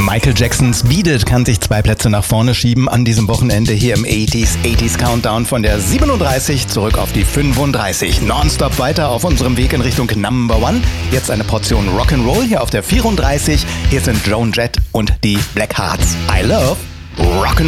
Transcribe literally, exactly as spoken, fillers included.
Michael Jacksons Beat It kann sich zwei Plätze nach vorne schieben an diesem Wochenende hier im achtziger achtziger Countdown von der siebenunddreißig zurück auf die fünfunddreißig. Nonstop weiter auf unserem Weg in Richtung Number One. Jetzt eine Portion Rock'n'Roll hier auf der vierunddreißig. Hier sind Joan Jett und die Black Hearts. I love Rock'n'Roll.